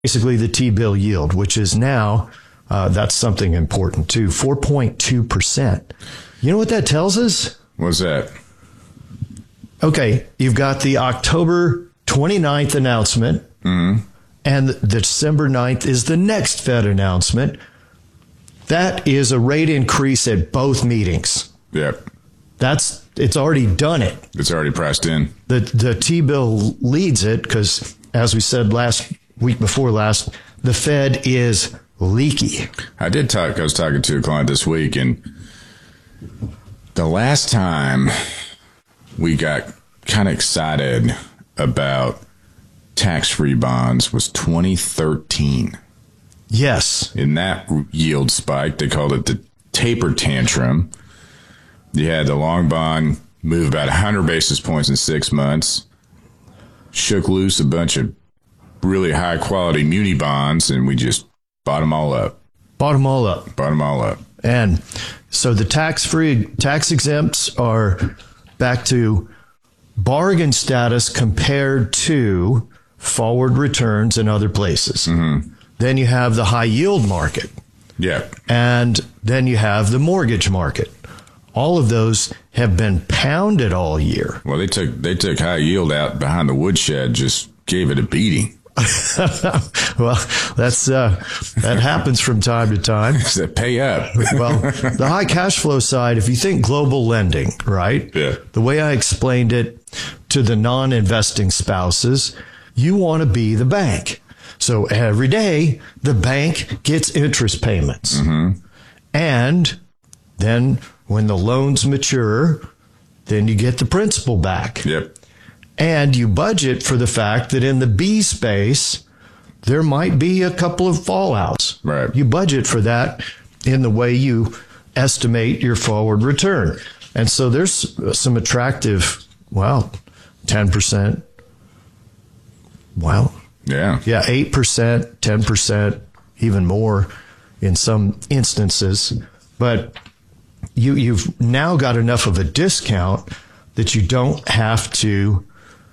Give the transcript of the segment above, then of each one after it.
basically the T-bill yield, which is now, that's something important too, 4.2%. You know what that tells us? What's that? Okay, you've got the October 29th announcement, and the December 9th is the next Fed announcement. That is a rate increase at both meetings. Yep. It's already done it. It's already priced in. The T-bill leads it because, as we said week before last, the Fed is leaky. I was talking to a client this week, and the last time we got kind of excited about tax-free bonds was 2013. Yes. In that yield spike, they called it the taper tantrum. You had the long bond move about 100 basis points in 6 months, shook loose a bunch of really high-quality muni bonds, and we just bought them all up. And so the tax exempts are back to bargain status compared to forward returns in other places. Then you have the high yield market. Yeah. And then you have the mortgage market. All of those have been pounded all year. Well, they took high yield out behind the woodshed, just gave it a beating. Well, that happens from time to time. They pay up. Well, the high cash flow side, if you think global lending, right? Yeah. The way I explained it to the non-investing spouses, you want to be the bank. So every day, the bank gets interest payments. And then when the loans mature, then you get the principal back. Yep. And you budget for the fact that in the B space, there might be a couple of fallouts. Right. You budget for that in the way you estimate your forward return. And so there's some attractive, 10%. Wow. Yeah. Yeah, 8%, 10%, even more in some instances. But you've now got enough of a discount that you don't have to,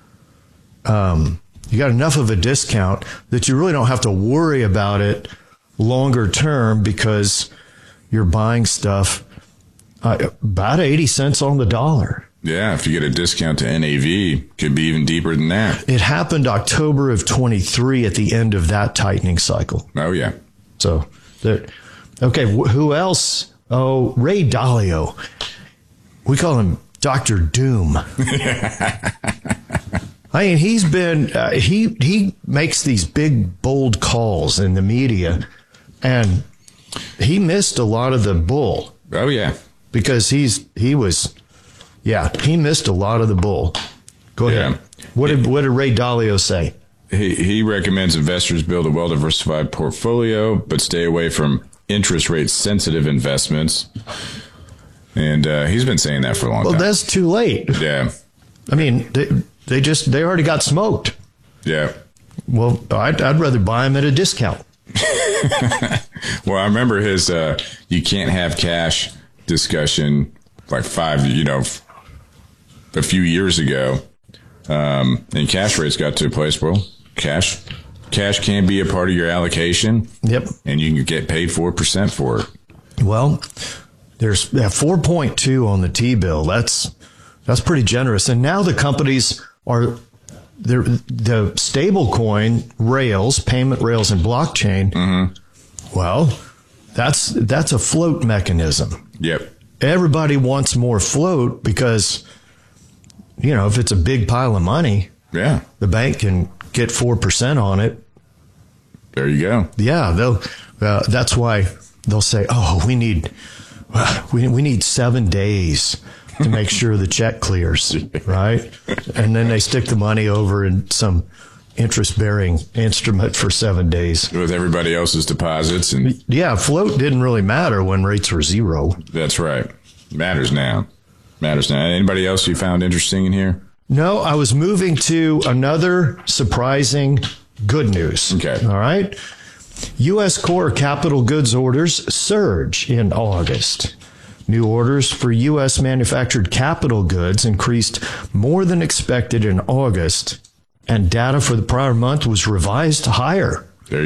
you got enough of a discount that you really don't have to worry about it longer term because you're buying stuff about 80 cents on the dollar. Yeah, if you get a discount to NAV, could be even deeper than that. It happened October of 23 at the end of that tightening cycle. Oh, yeah. So, okay, who else? Oh, Ray Dalio. We call him Dr. Doom. I mean, he's been, he makes these big, bold calls in the media, and he missed a lot of the bull. Oh, yeah. Because he missed a lot of the bull. Go ahead. What did Ray Dalio say? He recommends investors build a well-diversified portfolio, but stay away from interest rate sensitive investments. And he's been saying that for a long time. Well, that's too late. Yeah. I mean, they already got smoked. Yeah. Well, I'd rather buy them at a discount. Well, I remember his you can't have cash discussion like a few years ago. And cash rates got to a place, well, cash can be a part of your allocation. Yep. And you can get paid 4% for it. Well, there's 4.2 on the T-bill. That's pretty generous. And now the companies are the stable coin rails, payment rails and blockchain. Well, that's a float mechanism. Yep. Everybody wants more float because, if it's a big pile of money, yeah, the bank can get 4% on it. There you go. Yeah, that's why they'll say, "Oh, we need 7 days to make sure the check clears," right? And then they stick the money over in some interest-bearing instrument for 7 days with everybody else's deposits. And yeah, float didn't really matter when rates were zero. That's right. Matters now. Anybody else you found interesting in here? No, I was moving to another surprising good news. Okay. All right. U.S. core capital goods orders surge in August. New orders for U.S. manufactured capital goods increased more than expected in August, and data for the prior month was revised higher.